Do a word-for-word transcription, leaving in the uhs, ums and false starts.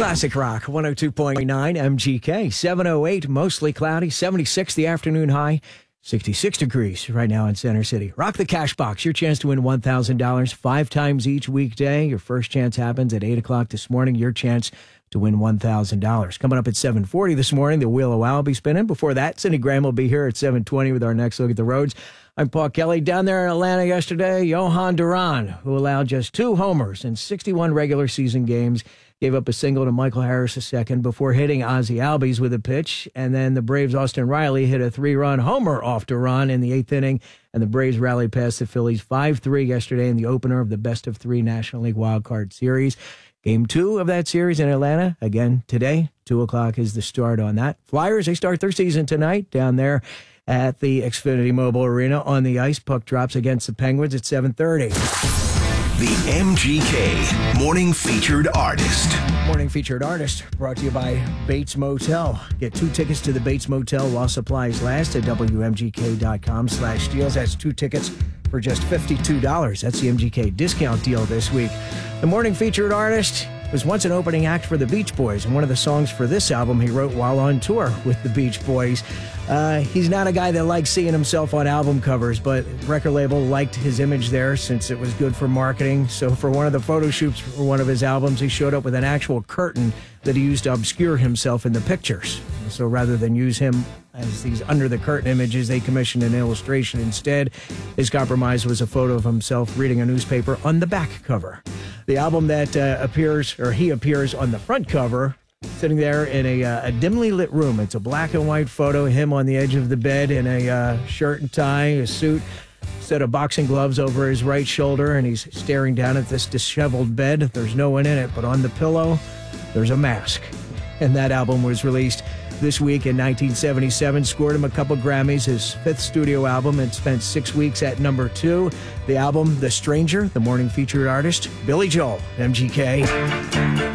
Classic Rock, one oh two point nine M G K, seven oh eight, mostly cloudy, seventy-six the afternoon high, sixty-six degrees right now in Center City. Rock the Cash Box, your chance to win one thousand dollars five times each weekday. Your first chance happens at eight o'clock this morning. Your chance to win one thousand dollars. Coming up at seven forty this morning, the Wheel of Wow will be spinning. Before that, Cindy Graham will be here at seven twenty with our next look at the roads. I'm Paul Kelly. Down there in Atlanta yesterday, Johan Duran, who allowed just two homers in sixty-one regular season games, gave up a single to Michael Harris a second before hitting Ozzie Albies with a pitch. And then the Braves' Austin Riley hit a three-run homer off Duran in the eighth inning, and the Braves rallied past the Phillies five three yesterday in the opener of the best-of-three National League Wild Card Series. Game two of that series in Atlanta, again today, two o'clock is the start on that. Flyers, they start their season tonight down there at the Xfinity Mobile Arena on the ice. Puck drops against the Penguins at seven thirty. The M G K Morning Featured Artist. Morning Featured Artist brought to you by Bates Motel. Get two tickets to the Bates Motel while supplies last at W M G K dot com slash deals. That's two tickets for just fifty-two dollars. That's the M G K discount deal this week. The Morning Featured Artist was once an opening act for the Beach Boys, and one of the songs for this album he wrote while on tour with the Beach Boys. Uh, he's not a guy that likes seeing himself on album covers, but record label liked his image there since it was good for marketing. So for one of the photo shoots for one of his albums, he showed up with an actual curtain that he used to obscure himself in the pictures. So rather than use him as these under-the-curtain images, they commissioned an illustration instead. His compromise was a photo of himself reading a newspaper on the back cover. The album that uh, appears, or he appears on the front cover, sitting there in a, uh, a dimly lit room. It's a black and white photo, him on the edge of the bed in a uh, shirt and tie, a suit, set of boxing gloves over his right shoulder, and he's staring down at this disheveled bed. There's no one in it, but on the pillow, there's a mask. And that album was released this week in nineteen seventy-seven, scored him a couple Grammys, his fifth studio album, and spent six weeks at number two. The album, The Stranger, the Morning Featured Artist, Billy Joel, M G K.